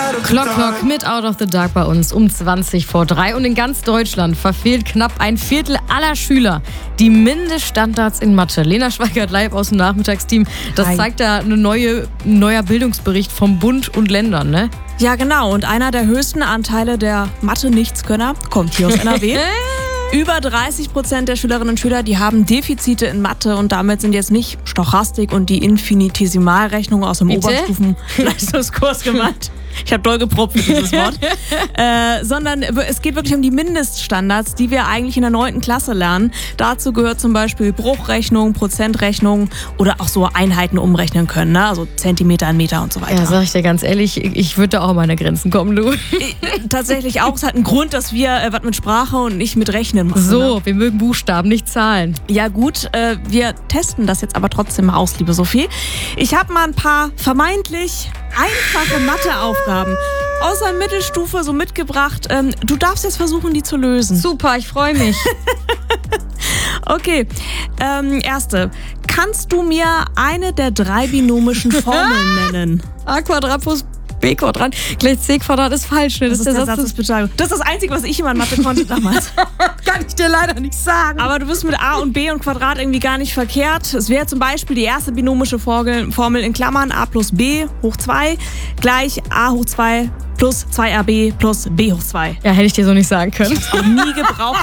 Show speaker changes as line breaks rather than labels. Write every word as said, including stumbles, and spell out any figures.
Clock Clock mit Out of the Dark bei uns um zwanzig vor drei. Und in ganz Deutschland verfehlt knapp ein Viertel aller Schüler die Mindeststandards in Mathe. Lena Schweigert live aus dem Nachmittagsteam. Das
Hi.
zeigt da eine neue, ein neuer Bildungsbericht vom Bund und Ländern, ne?
Ja, genau. Und einer der höchsten Anteile der Mathe-Nichtskönner kommt hier aus N R W. Über dreißig Prozent der Schülerinnen und Schüler, die haben Defizite in Mathe und damit sind jetzt nicht Stochastik und die Infinitesimalrechnung aus dem
Bitte?
Oberstufenleistungskurs gemeint. Ich habe doll geprobt für dieses Wort. äh, sondern es geht wirklich um die Mindeststandards, die wir eigentlich in der neunten Klasse lernen. Dazu gehört zum Beispiel Bruchrechnung, Prozentrechnung oder auch so Einheiten umrechnen können, ne? Also Zentimeter in Meter und so weiter.
Ja, sag ich dir ganz ehrlich, ich würde da auch an meine Grenzen kommen, du.
Tatsächlich auch. Es hat einen Grund, dass wir äh, was mit Sprache und nicht mit Rechnen machen.
So,
Ne?
wir mögen Buchstaben, nicht Zahlen.
Ja gut, äh, wir testen das jetzt aber trotzdem mal aus, liebe Sophie. Ich habe mal ein paar vermeintlich einfache Matheaufgaben aus der Mittelstufe so mitgebracht. Ähm, du darfst jetzt versuchen, die zu lösen.
Super, ich freue mich.
Okay, ähm, erste. Kannst du mir eine der drei binomischen Formeln nennen?
A Quadrat plus B Quadrat gleich C Quadrat ist falsch. Ne?
Das, das ist der Satz des Beschreibung. Das ist das Einzige, was ich immer in Mathe konnte damals.
Kann ich dir leider nicht sagen.
Aber du bist mit A und B und Quadrat irgendwie gar nicht verkehrt. Es wäre zum Beispiel die erste binomische Formel, Formel in Klammern a plus b hoch zwei gleich a hoch zwei plus zwei a b plus b hoch zwei.
Ja, hätte ich dir so nicht sagen können.
Auch nie gebraucht.